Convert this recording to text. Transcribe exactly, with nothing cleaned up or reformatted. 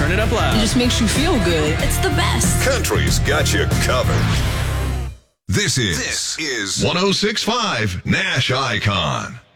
turn it up loud. It just makes you feel good. It's the best. Country's got you covered. This is, This is one oh six point five Nash Icon.